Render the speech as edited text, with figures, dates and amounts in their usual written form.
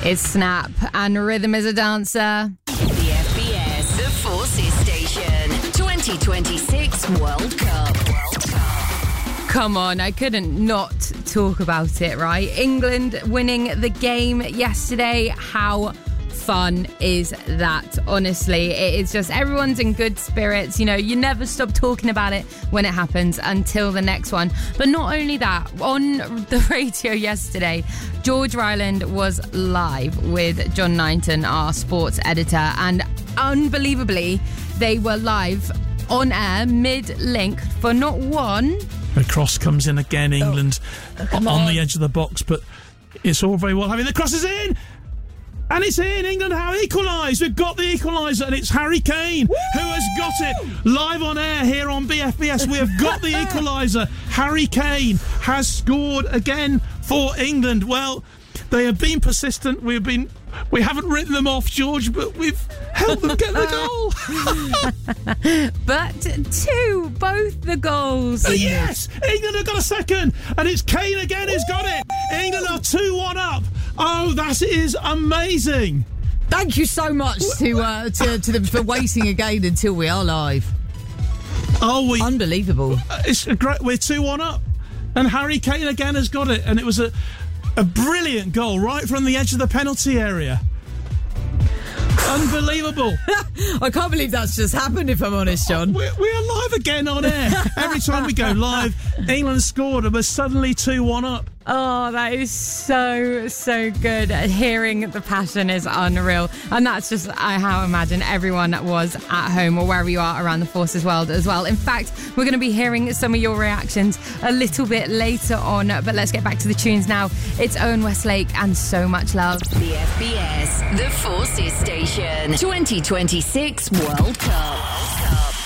It's Snap and Rhythm is a Dancer. The FBS, the Forces Station, 2026 World Cup. Come on, I couldn't not talk about it, right? England winning the game yesterday. How fun is that? Honestly, it is just everyone's in good spirits. You know, you never stop talking about it when it happens until the next one. But not only that, on the radio yesterday, George Ryland was live with John Knighton, our sports editor, and unbelievably, they were live on air mid-link for not one. The cross comes in again, England on the edge of the box, but it's all very well having the cross is in. And it's in. England have equalised. We've got the equaliser, and it's Harry Kane who has got it live on air here on BFBS. We have got the equaliser. Harry Kane has scored again for England. Well, they have been persistent. We haven't written them off, George, but we've helped them get the goal. But both the goals. Yes, England have got a second, and it's Kane again who's got it. England are 2-1 up. Oh, that is amazing. Thank you so much to them for waiting again until we are live. Unbelievable. It's great. We're 2-1 up, and Harry Kane again has got it, and it was a brilliant goal right from the edge of the penalty area. Unbelievable. I can't believe that's just happened, if I'm honest, John. We are live again on air. Every time we go live, England scored and we're suddenly 2-1 up. Oh, that is so good. Hearing the passion is unreal. And that's just how I imagine everyone was at home or wherever you are around the Forces world as well. In fact, we're going to be hearing some of your reactions a little bit later on. But let's get back to the tunes now. It's Owen Westlake and So Much Love. The FBS, the Forces Station, 2026 World Cup.